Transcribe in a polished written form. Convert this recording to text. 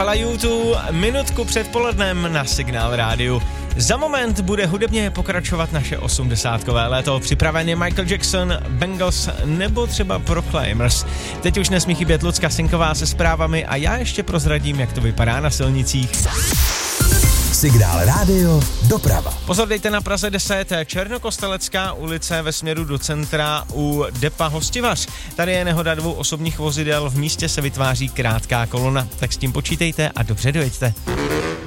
Ale YouTube minutku před polednem na Signál rádiu. Za moment bude hudebně pokračovat naše 80kové léto. Připraven je Michael Jackson, Bangles nebo třeba Proclaimers. Teď už nesmí chybět Lucka Sinková se zprávami a já ještě prozradím, jak to vypadá na silnicích. Signál rádio, doprava. Pozor, dejte na Praze 10, Černokostelecká ulice ve směru do centra u depa Hostivař. Tady je nehoda 2 osobních vozidel, v místě se vytváří krátká kolona, tak s tím počítejte a dobře dojeďte.